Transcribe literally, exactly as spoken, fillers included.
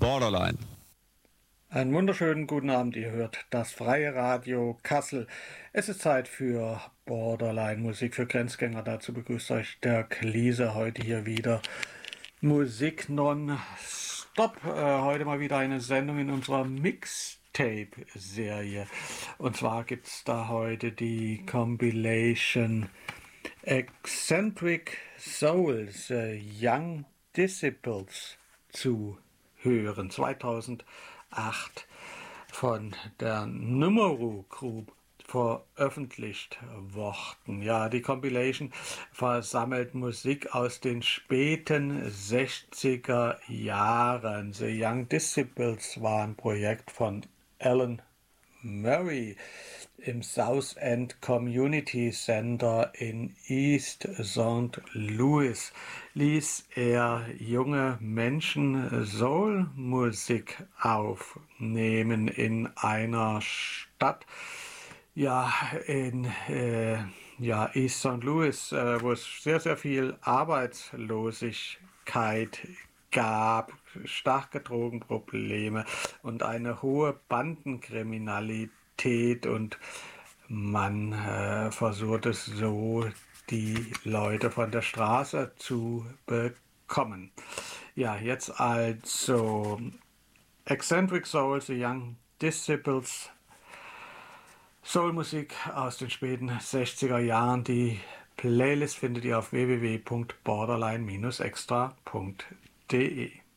Borderline. Einen wunderschönen guten Abend, ihr hört das Freie Radio Kassel. Es ist Zeit für Borderline, Musik für Grenzgänger. Dazu begrüßt euch Dirk Liese heute hier wieder. Musik non-stop. Äh, heute mal wieder eine Sendung in unserer Mixtape-Serie. Und zwar gibt es da heute die Compilation Eccentric Souls, äh, Young Disciples zu hören. zweitausendacht von der Numero Group veröffentlicht worden. Ja, die Compilation versammelt Musik aus den späten sechziger Jahren. The Young Disciples war ein Projekt von Alan Murray im South End Community Center in East Saint Louis ließ er junge Menschen Soul-Musik aufnehmen in einer Stadt, ja, in äh, ja, East Saint Louis, äh, wo es sehr, sehr viel Arbeitslosigkeit gab, starke Drogenprobleme und eine hohe Bandenkriminalität, und man äh, versucht es so, die Leute von der Straße zu bekommen. Ja, jetzt also Eccentric Souls, The Young Disciples, Soulmusik aus den späten sechziger Jahren. Die Playlist findet ihr auf w w w punkt borderline Bindestrich extra punkt de.